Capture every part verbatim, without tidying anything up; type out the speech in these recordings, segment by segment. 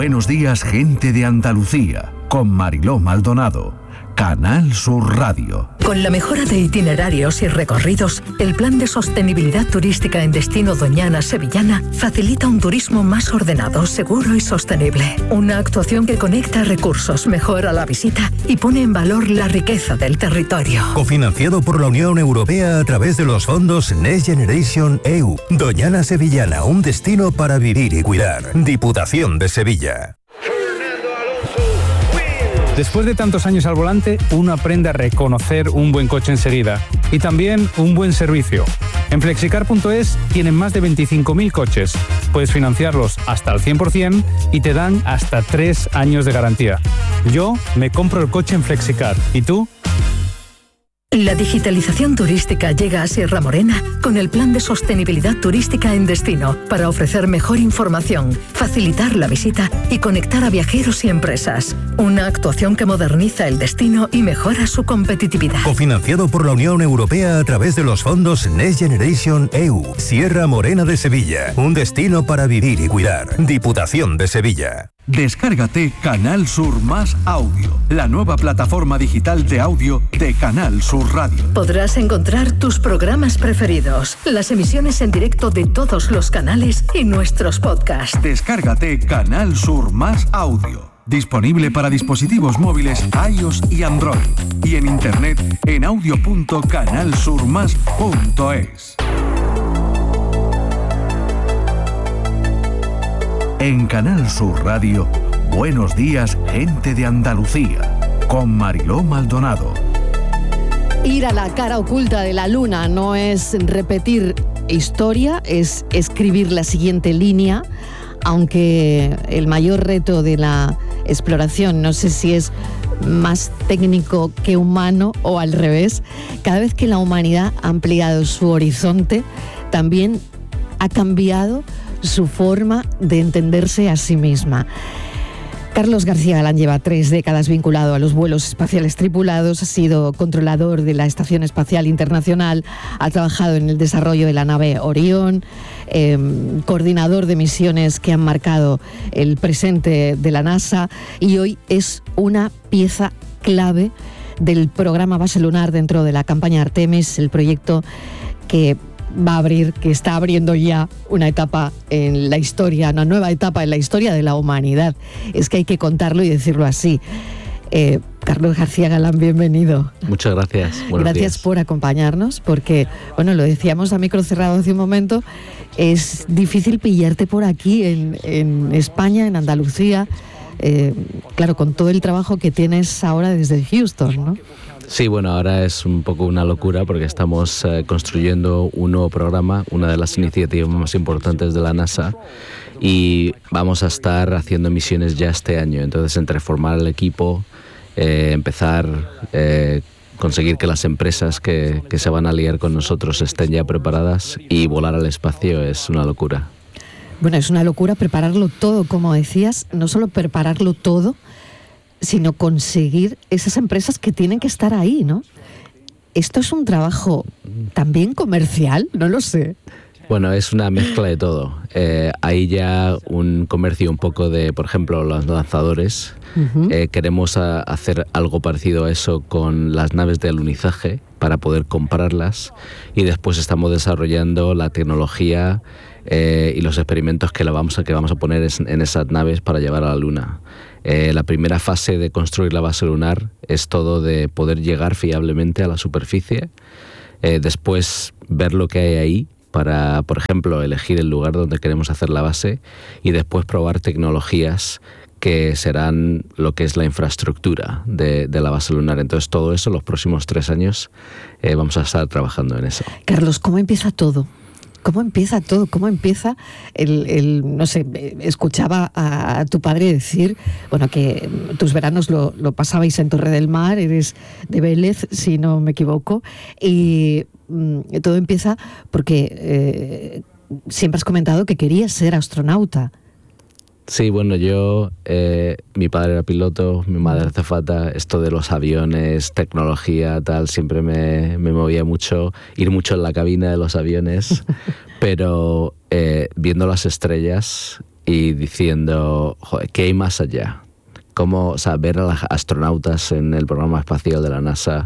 Buenos días, gente de Andalucía, con Mariló Maldonado. Canal Sur Radio. Con la mejora de itinerarios y recorridos, el Plan de Sostenibilidad Turística en Destino Doñana Sevillana facilita un turismo más ordenado, seguro y sostenible. Una actuación que conecta recursos, mejora la visita y pone en valor la riqueza del territorio. Cofinanciado por la Unión Europea a través de los fondos Next Generation E U. Doñana Sevillana, un destino para vivir y cuidar. Diputación de Sevilla. Después de tantos años al volante, uno aprende a reconocer un buen coche enseguida y también un buen servicio. En flexicar punto es tienen más de veinticinco mil coches. Puedes financiarlos hasta el cien por ciento y te dan hasta tres años de garantía. Yo me compro el coche en Flexicar. ¿Y tú? La digitalización turística llega a Sierra Morena con el Plan de Sostenibilidad Turística en Destino para ofrecer mejor información, facilitar la visita y conectar a viajeros y empresas. Una actuación que moderniza el destino y mejora su competitividad. Cofinanciado por la Unión Europea a través de los fondos Next Generation E U. Sierra Morena de Sevilla, un destino para vivir y cuidar. Diputación de Sevilla. Descárgate Canal Sur Más Audio, la nueva plataforma digital de audio de Canal Sur Radio. Podrás encontrar tus programas preferidos, las emisiones en directo de todos los canales y nuestros podcasts. Descárgate Canal Sur Más Audio. Disponible para dispositivos móviles iOS y Android. Y en internet en audio punto canal sur más punto es. En Canal Sur Radio, Buenos días, gente de Andalucía, con Mariló Maldonado. Ir a la cara oculta de la luna no es repetir historia, es escribir la siguiente línea, aunque el mayor reto de la exploración, no sé si es más técnico que humano o al revés, cada vez que la humanidad ha ampliado su horizonte, también ha cambiado su forma de entenderse a sí misma. Carlos García Galán lleva tres décadas vinculado a los vuelos espaciales tripulados, ha sido controlador de la Estación Espacial Internacional, ha trabajado en el desarrollo de la nave Orión, eh, coordinador de misiones que han marcado el presente de la NASA y hoy es una pieza clave del programa Base Lunar dentro de la campaña Artemis, el proyecto que va a abrir, que está abriendo ya una etapa en la historia, una nueva etapa en la historia de la humanidad. Es que hay que contarlo y decirlo así. Eh, Carlos García Galán, bienvenido. Muchas gracias. Buenos gracias días. por acompañarnos, porque, bueno, lo decíamos a micro cerrado hace un momento, es difícil pillarte por aquí en, en España, en Andalucía, eh, claro, con todo el trabajo que tienes ahora desde Houston, ¿no? Sí, bueno, ahora es un poco una locura porque estamos eh, construyendo un nuevo programa, una de las iniciativas más importantes de la NASA, y vamos a estar haciendo misiones ya este año. Entonces, entre formar el equipo, eh, empezar, eh, conseguir que las empresas que, que se van a aliar con nosotros estén ya preparadas y volar al espacio es una locura. Bueno, es una locura prepararlo todo, como decías, no solo prepararlo todo, sino conseguir esas empresas que tienen que estar ahí, ¿no? ¿Esto es un trabajo también comercial? No lo sé. Bueno, es una mezcla de todo. Eh, hay ya un comercio un poco de, por ejemplo, los lanzadores. Uh-huh. Eh, queremos a, hacer algo parecido a eso con las naves de alunizaje para poder comprarlas y después estamos desarrollando la tecnología eh, y los experimentos que, la vamos a, que vamos a poner es, en esas naves para llevar a la Luna. Eh, la primera fase de construir la base lunar es todo de poder llegar fiablemente a la superficie, eh, después ver lo que hay ahí para, por ejemplo, elegir el lugar donde queremos hacer la base y después probar tecnologías que serán lo que es la infraestructura de, de la base lunar. Entonces todo eso, los próximos tres años, eh, vamos a estar trabajando en eso. Carlos, ¿cómo empieza todo? ¿Cómo empieza todo? ¿Cómo empieza el, el no sé, escuchaba a, a tu padre decir, bueno, que tus veranos lo, lo pasabais en Torre del Mar, eres de Vélez, si no me equivoco, y mm, todo empieza porque eh, siempre has comentado que querías ser astronauta. Sí, bueno, yo, eh, mi padre era piloto, mi madre azafata, esto de los aviones, tecnología, tal, siempre me, me movía mucho, ir mucho en la cabina de los aviones, pero eh, viendo las estrellas y diciendo, joder, ¿qué hay más allá? Cómo, o sea, ver a las astronautas en el programa espacial de la NASA,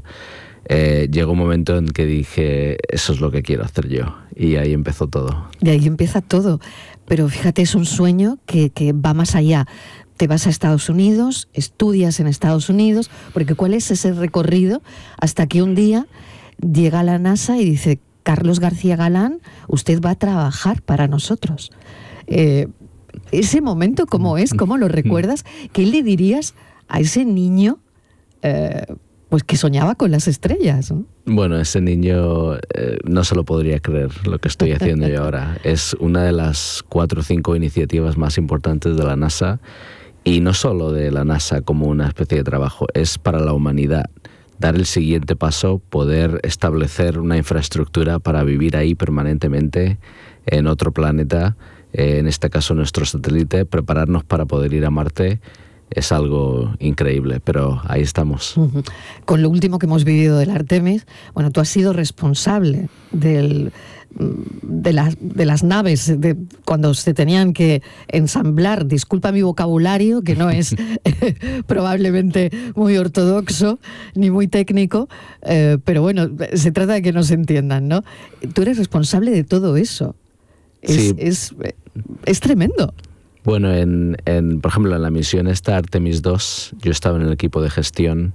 eh, llegó un momento en que dije, eso es lo que quiero hacer yo. Y ahí empezó todo. Y ahí empieza todo. Pero fíjate, es un sueño que, que va más allá. Te vas a Estados Unidos, estudias en Estados Unidos, porque ¿cuál es ese recorrido? Hasta que un día llega a la NASA y dice, Carlos García Galán, usted va a trabajar para nosotros. Eh, ese momento, ¿cómo es? ¿Cómo lo recuerdas? ¿Qué le dirías a ese niño eh, pues que soñaba con las estrellas, ¿no? Bueno, ese niño eh, no se lo podría creer lo que estoy haciendo yo ahora. Es una de las cuatro o cinco iniciativas más importantes de la NASA, y no solo de la NASA como una especie de trabajo, es para la humanidad. Dar el siguiente paso, poder establecer una infraestructura para vivir ahí permanentemente en otro planeta, eh, en este caso nuestro satélite, prepararnos para poder ir a Marte. Es algo increíble, pero ahí estamos. Uh-huh. Con lo último que hemos vivido del Artemis, bueno, tú has sido responsable del, de, las, de las naves, de cuando se tenían que ensamblar, disculpa mi vocabulario, que no es probablemente muy ortodoxo ni muy técnico, eh, pero bueno, se trata de que nos entiendan, ¿no? Tú eres responsable de todo eso. Es, sí. es, es tremendo. Bueno, en, en, por ejemplo, en la misión esta Artemis dos, yo estaba en el equipo de gestión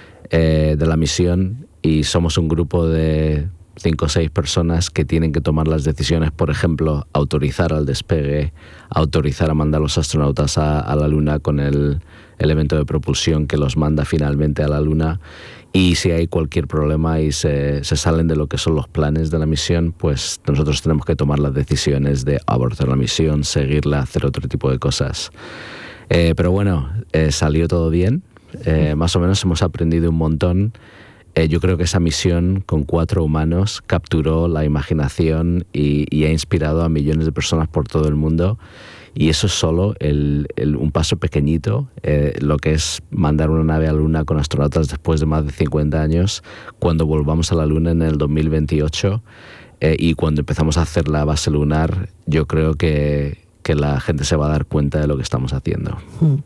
eh, de la misión, y somos un grupo de cinco o seis personas que tienen que tomar las decisiones, por ejemplo, autorizar al despegue, autorizar a mandar a los astronautas a, a la Luna con el elemento de propulsión que los manda finalmente a la Luna. Y si hay cualquier problema y se, se salen de lo que son los planes de la misión, pues nosotros tenemos que tomar las decisiones de abortar la misión, seguirla, hacer otro tipo de cosas. Eh, pero bueno, eh, salió todo bien. Eh, más o menos hemos aprendido un montón. Eh, yo creo que esa misión con cuatro humanos capturó la imaginación y, y ha inspirado a millones de personas por todo el mundo. Y eso es solo el, el, un paso pequeñito, eh, lo que es mandar una nave a la Luna con astronautas después de más de cincuenta años, cuando volvamos a la Luna en el dos mil veintiocho, eh, y cuando empezamos a hacer la base lunar, yo creo que, que la gente se va a dar cuenta de lo que estamos haciendo.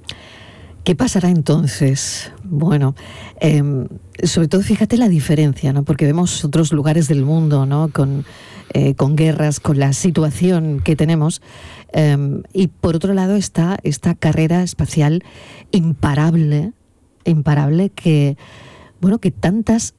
¿Qué pasará entonces? Bueno, eh, sobre todo fíjate la diferencia, ¿no? Porque vemos otros lugares del mundo, ¿no? Con, eh, con guerras, con la situación que tenemos. Eh, y por otro lado está esta carrera espacial imparable, imparable que, bueno, que tantas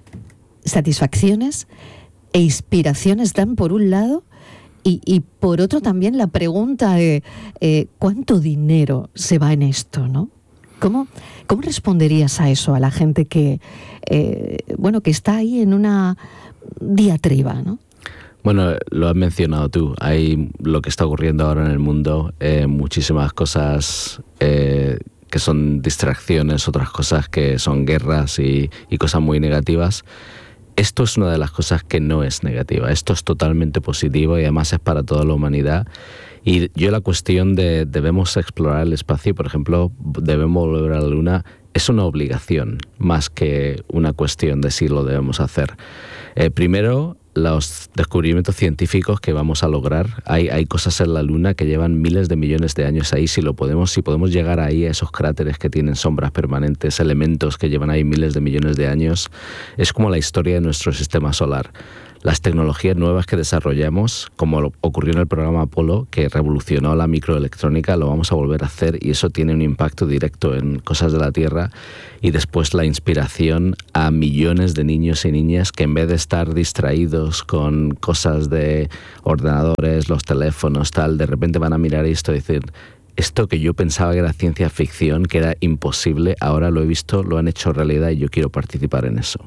satisfacciones e inspiraciones dan por un lado, y, y por otro también la pregunta de eh, ¿cuánto dinero se va en esto, no? ¿Cómo, cómo responderías a eso, a la gente que, eh, bueno, que está ahí en una diatriba, ¿no? Bueno, lo has mencionado tú. Hay lo que está ocurriendo ahora en el mundo, eh, muchísimas cosas eh, que son distracciones, otras cosas que son guerras y, y cosas muy negativas. Esto es una de las cosas que no es negativa. Esto es totalmente positivo y además es para toda la humanidad. Y yo la cuestión de debemos explorar el espacio, por ejemplo, debemos volver a la Luna, es una obligación más que una cuestión de si lo debemos hacer. Eh, primero, los descubrimientos científicos que vamos a lograr. Hay, hay cosas en la Luna que llevan miles de millones de años ahí. Si lo podemos, si podemos llegar ahí a esos cráteres que tienen sombras permanentes, elementos que llevan ahí miles de millones de años, es como la historia de nuestro sistema solar. Las tecnologías nuevas que desarrollamos, como ocurrió en el programa Apolo, que revolucionó la microelectrónica, lo vamos a volver a hacer, y eso tiene un impacto directo en cosas de la Tierra. Y después la inspiración a millones de niños y niñas que, en vez de estar distraídos con cosas de ordenadores, los teléfonos, tal, de repente van a mirar esto y decir, esto que yo pensaba que era ciencia ficción, que era imposible, ahora lo he visto, lo han hecho realidad y yo quiero participar en eso.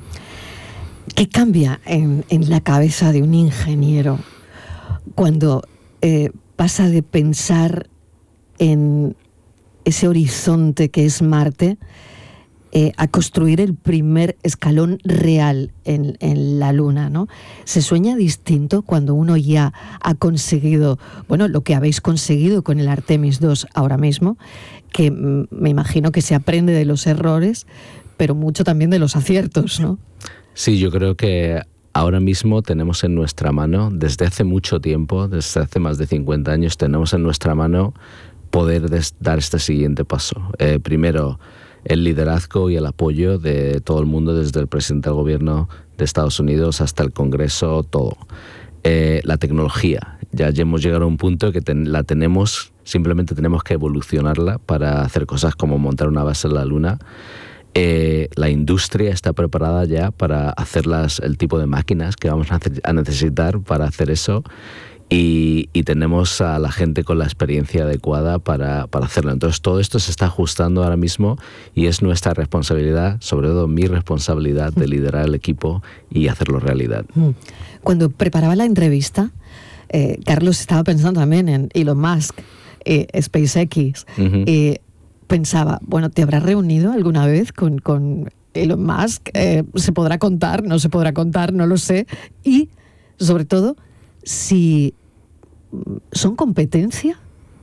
¿Qué cambia en, en la cabeza de un ingeniero cuando eh, pasa de pensar en ese horizonte que es Marte eh, a construir el primer escalón real en, en la Luna, ¿no? ¿Se sueña distinto cuando uno ya ha conseguido, bueno, lo que habéis conseguido con el Artemis dos ahora mismo, que mm, me imagino que se aprende de los errores, pero mucho también de los aciertos, ¿no? Sí, yo creo que ahora mismo tenemos en nuestra mano, desde hace mucho tiempo, desde hace más de cincuenta años, tenemos en nuestra mano poder des- dar este siguiente paso. Eh, primero, el liderazgo y el apoyo de todo el mundo, desde el presidente del gobierno de Estados Unidos hasta el Congreso, todo. Eh, la tecnología, ya, ya hemos llegado a un punto que ten, la tenemos, simplemente tenemos que evolucionarla para hacer cosas como montar una base en la Luna. Eh, la industria está preparada ya para hacer las, el tipo de máquinas que vamos a, a necesitar para hacer eso. Y, y tenemos a la gente con la experiencia adecuada para, para hacerlo. Entonces todo esto se está ajustando ahora mismo y es nuestra responsabilidad, sobre todo mi responsabilidad, de liderar el equipo y hacerlo realidad. Cuando preparaba la entrevista, eh, Carlos estaba pensando también en Elon Musk, eh, SpaceX. Uh-huh. eh, pensaba, bueno, ¿te habrás reunido alguna vez con, con Elon Musk? Eh, ¿Se podrá contar? ¿No se podrá contar? No lo sé. Y, sobre todo, si son competencia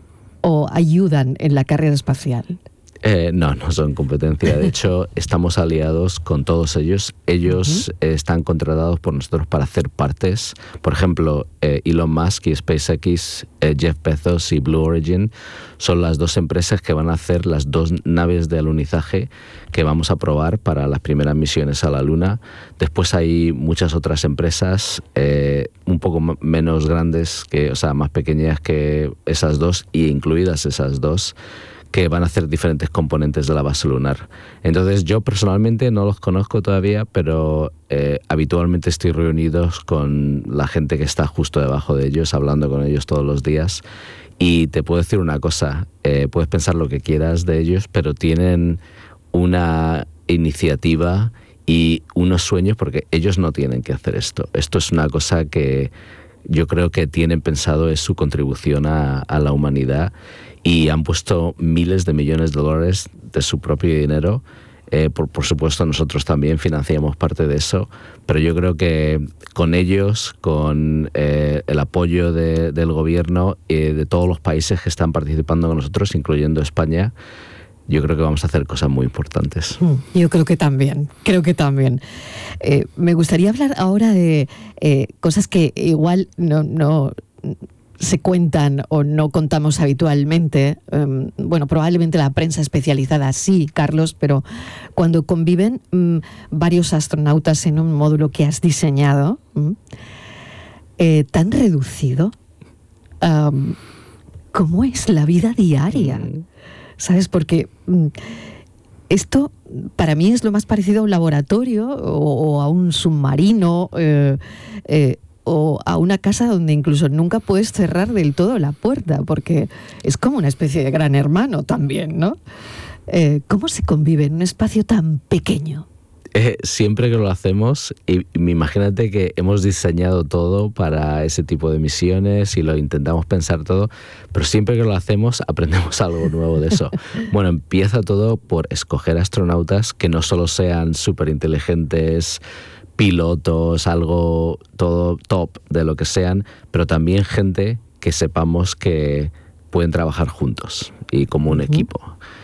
o ayudan en la carrera espacial. Eh, no, no son competencia. De hecho, estamos aliados con todos ellos. Ellos uh-huh. eh, están contratados por nosotros para hacer partes. Por ejemplo, eh, Elon Musk y SpaceX, eh, Jeff Bezos y Blue Origin son las dos empresas que van a hacer las dos naves de alunizaje que vamos a probar para las primeras misiones a la Luna. Después hay muchas otras empresas eh, un poco m- menos grandes, que, o sea, más pequeñas que esas dos, y incluidas esas dos, que van a hacer diferentes componentes de la base lunar. Entonces, yo personalmente no los conozco todavía, pero eh, habitualmente estoy reunido con la gente que está justo debajo de ellos, hablando con ellos todos los días. Y te puedo decir una cosa, eh, puedes pensar lo que quieras de ellos, pero tienen una iniciativa y unos sueños, porque ellos no tienen que hacer esto. Esto es una cosa que yo creo que tienen pensado, es su contribución a, a la humanidad, y han puesto miles de millones de dólares de su propio dinero. Eh, por, por supuesto, nosotros también financiamos parte de eso, pero yo creo que con ellos, con eh, el apoyo de, del gobierno y eh, de todos los países que están participando con nosotros, incluyendo España, yo creo que vamos a hacer cosas muy importantes. Yo creo que también, creo que también. Eh, me gustaría hablar ahora de eh, cosas que igual no, no se cuentan o no contamos habitualmente. Um, bueno, probablemente la prensa especializada sí, Carlos, pero cuando conviven um, varios astronautas en un módulo que has diseñado, um, eh, tan reducido, um, ¿cómo es la vida diaria? Mm. ¿Sabes? Porque um, esto para mí es lo más parecido a un laboratorio o, o a un submarino, eh, eh, o a una casa donde incluso nunca puedes cerrar del todo la puerta, porque es como una especie de gran hermano también, ¿no? Eh, ¿Cómo se convive en un espacio tan pequeño? Eh, siempre que lo hacemos, y, y imagínate que hemos diseñado todo para ese tipo de misiones y lo intentamos pensar todo, pero siempre que lo hacemos aprendemos algo nuevo de eso. Bueno, empieza todo por escoger astronautas que no solo sean súper inteligentes, pilotos, algo todo top de lo que sean, pero también gente que sepamos que pueden trabajar juntos y como un uh-huh. equipo.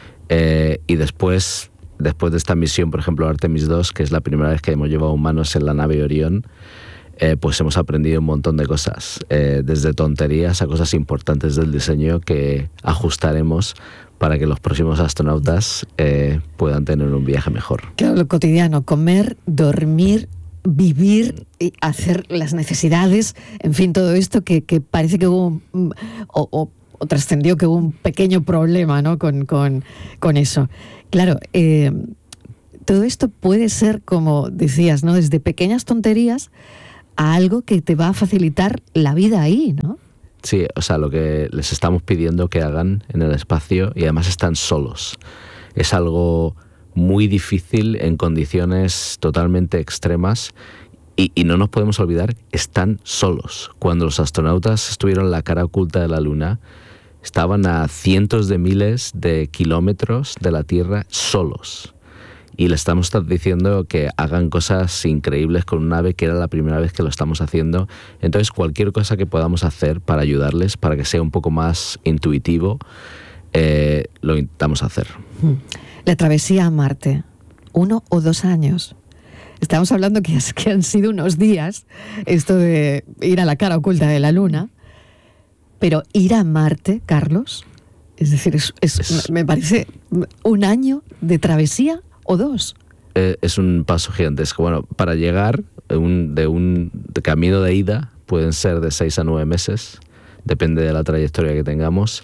Eh, y después, después de esta misión, por ejemplo, Artemis dos, que es la primera vez que hemos llevado humanos en la nave Orión, eh, pues hemos aprendido un montón de cosas, eh, desde tonterías a cosas importantes del diseño que ajustaremos para que los próximos astronautas eh, puedan tener un viaje mejor. Claro, lo cotidiano, comer, dormir, vivir, y hacer las necesidades, en fin, todo esto que, que parece que hubo, un, o, o, o trascendió que hubo un pequeño problema, ¿no? con, con, con eso. Claro, eh, todo esto puede ser, como decías, ¿no? Desde pequeñas tonterías a algo que te va a facilitar la vida ahí, ¿no? Sí, o sea, lo que les estamos pidiendo que hagan en el espacio, y además están solos. Es algo muy difícil en condiciones totalmente extremas y, y no nos podemos olvidar, están solos. Cuando los astronautas estuvieron en la cara oculta de la Luna, estaban a cientos de miles de kilómetros de la Tierra solos. Y le estamos diciendo que hagan cosas increíbles con una nave, que era la primera vez que lo estamos haciendo. Entonces, cualquier cosa que podamos hacer para ayudarles, para que sea un poco más intuitivo, eh, lo intentamos hacer. La travesía a Marte, uno o dos años. estamos hablando que, es, que han sido unos días, esto de ir a la cara oculta de la Luna, pero ir a Marte, Carlos, es decir, es, es, es, me parece un año de travesía o dos. Es un paso gigantesco. Bueno, para llegar un, de un de camino de ida pueden ser de seis a nueve meses, depende de la trayectoria que tengamos,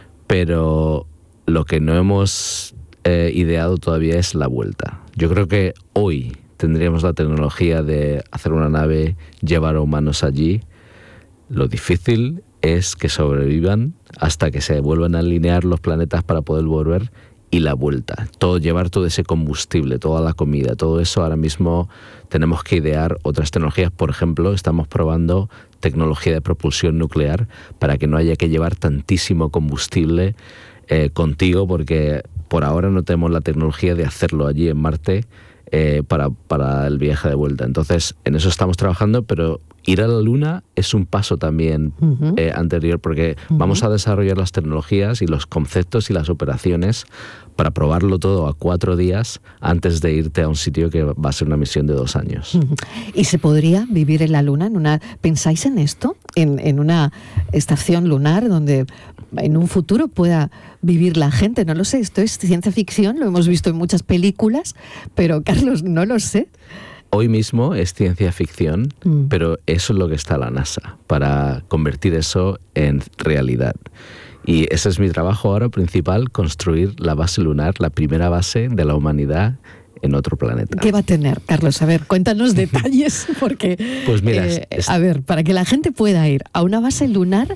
pero lo que no hemos eh, ideado todavía es la vuelta. Yo creo que hoy tendríamos la tecnología de hacer una nave, llevar a humanos allí. Lo difícil es que sobrevivan hasta que se vuelvan a alinear los planetas para poder volver, y la vuelta. Todo, llevar todo ese combustible, toda la comida, todo eso ahora mismo tenemos que idear otras tecnologías. Por ejemplo, estamos probando tecnología de propulsión nuclear para que no haya que llevar tantísimo combustible eh, contigo, porque por ahora no tenemos la tecnología de hacerlo allí en Marte eh, para, para el viaje de vuelta. Entonces, en eso estamos trabajando, pero ir a la Luna es un paso también uh-huh. eh, anterior, porque uh-huh. vamos a desarrollar las tecnologías y los conceptos y las operaciones para probarlo todo a cuatro días antes de irte a un sitio que va a ser una misión de dos años. Uh-huh. ¿Y se podría vivir en la Luna? En una, ¿pensáis en esto? En, en una estación lunar donde en un futuro pueda vivir la gente. No lo sé, esto es ciencia ficción, lo hemos visto en muchas películas, pero Carlos, no lo sé. Hoy mismo es ciencia ficción, mm. pero eso es lo que está la NASA, para convertir eso en realidad. Y ese es mi trabajo ahora principal, construir la base lunar, la primera base de la humanidad en otro planeta. ¿Qué va a tener, Carlos? A ver, cuéntanos detalles, porque... Pues mira, eh, es... a ver, para que la gente pueda ir a una base lunar,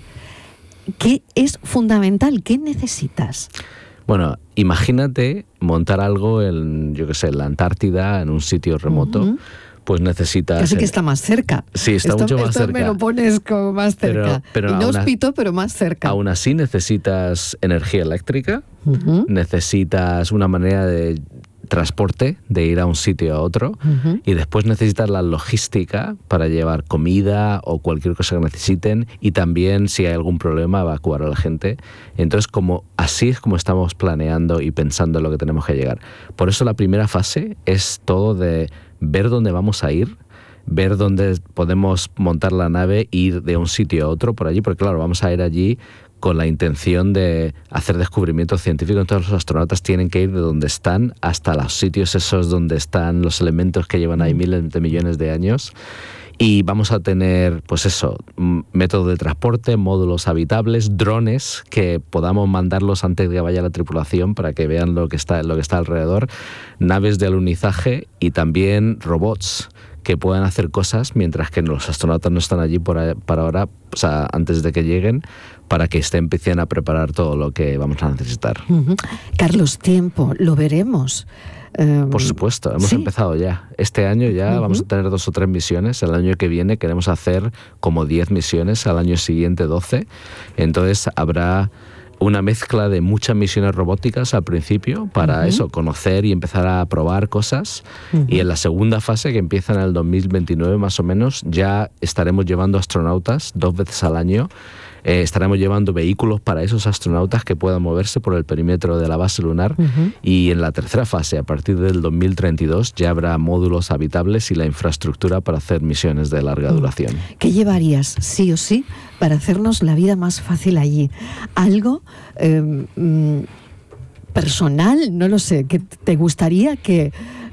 ¿qué es fundamental? ¿Qué necesitas? Bueno, imagínate montar algo en, yo qué sé, en la Antártida, en un sitio remoto, uh-huh. pues necesitas... Casi que está más cerca. Sí, está esto, mucho más esto cerca. Me lo pones como más cerca. Pero, pero Inhóspito, a, pero más cerca. Aún así necesitas energía eléctrica, uh-huh. necesitas una manera de transporte, de ir a un sitio a otro, uh-huh. y después necesitas la logística para llevar comida o cualquier cosa que necesiten, y también si hay algún problema evacuar a la gente. Entonces, como así es como estamos planeando y pensando en lo que tenemos que llegar. Por eso la primera fase es todo de ver dónde vamos a ir, ver dónde podemos montar la nave, ir de un sitio a otro por allí, porque claro, vamos a ir allí con la intención de hacer descubrimientos científicos. Entonces los astronautas tienen que ir de donde están hasta los sitios esos donde están los elementos que llevan ahí miles de millones de años. Y vamos a tener, pues eso, métodos de transporte, módulos habitables, drones que podamos mandarlos antes de que vaya la tripulación para que vean lo que está, lo que está alrededor, naves de alunizaje y también robots que puedan hacer cosas mientras que los astronautas no están allí por, para ahora, o sea, antes de que lleguen, para que estén, empiecen a preparar todo lo que vamos a necesitar. Uh-huh. Carlos, tiempo, lo veremos. Um, Por supuesto, hemos ¿sí? empezado ya. Este año ya uh-huh. vamos a tener dos o tres misiones. El año que viene queremos hacer como diez misiones, al año siguiente doce. Entonces habrá una mezcla de muchas misiones robóticas al principio para uh-huh. eso, conocer y empezar a probar cosas. Uh-huh. Y en la segunda fase, que empieza en el dos mil veintinueve más o menos, ya estaremos llevando astronautas dos veces al año. Eh, estaremos llevando vehículos para esos astronautas que puedan moverse por el perímetro de la base lunar. Uh-huh. Y en la tercera fase, a partir del dos mil treinta y dos, ya habrá módulos habitables y la infraestructura para hacer misiones de larga uh-huh. duración. ¿Qué llevarías, sí o sí, para hacernos la vida más fácil allí? Algo eh, mm, personal, no lo sé, que te gustaría que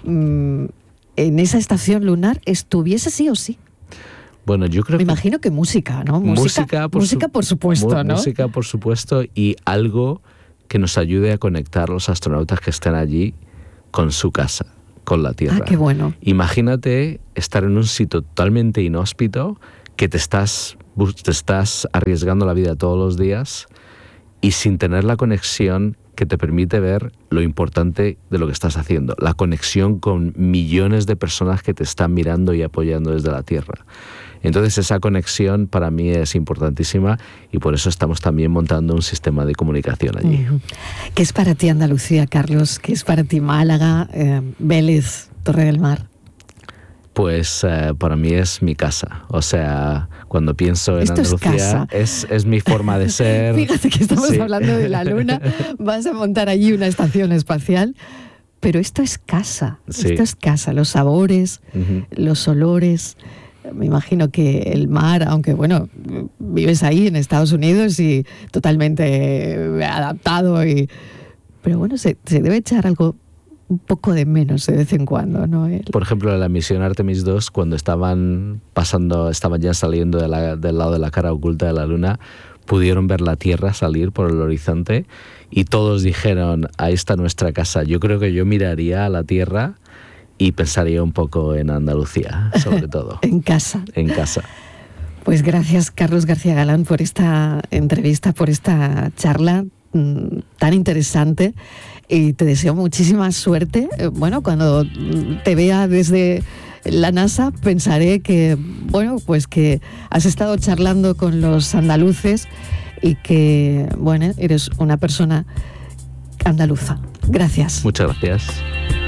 mm, en esa estación lunar estuviese sí o sí. Bueno, yo creo Me que... imagino que música, ¿no? Música, música, por, música su... por supuesto, mu- ¿no? Música, por supuesto, y algo que nos ayude a conectar a los astronautas que estén allí con su casa, con la Tierra. Ah, qué bueno. Imagínate estar en un sitio totalmente inhóspito, que te estás, te estás arriesgando la vida todos los días y sin tener la conexión que te permite ver lo importante de lo que estás haciendo, la conexión con millones de personas que te están mirando y apoyando desde la Tierra. Entonces esa conexión para mí es importantísima y por eso estamos también montando un sistema de comunicación allí. Uh-huh. ¿Qué es para ti Andalucía, Carlos? ¿Qué es para ti Málaga, eh, Vélez, Torre del Mar? Pues eh, para mí es mi casa. O sea, cuando pienso en Esto Andalucía, es, es, es mi forma de ser. Fíjate que estamos sí. hablando de la Luna, vas a montar allí una estación espacial. pero esto es casa, Sí. esto es casa, los sabores, Ujú. los olores. Me imagino que el mar, aunque bueno, vives ahí en Estados Unidos y totalmente adaptado, y, pero bueno, se, se debe echar algo un poco de menos de vez en cuando, ¿no? El- Por ejemplo, en la misión Artemis dos, cuando estaban pasando, estaban ya saliendo de la- del lado de la cara oculta de la Luna, pudieron ver la Tierra salir por el horizonte y todos dijeron, ahí está nuestra casa. Yo creo que yo miraría a la Tierra y pensaría un poco en Andalucía, sobre todo, en casa. en casa. Pues gracias, Carlos García Galán, por esta entrevista, por esta charla mm, tan interesante, y te deseo muchísima suerte. Eh, Bueno, cuando mm, te vea desde la NASA, pensaré que, bueno, pues que has estado charlando con los andaluces y que, bueno, eres una persona andaluza. Gracias. Muchas gracias.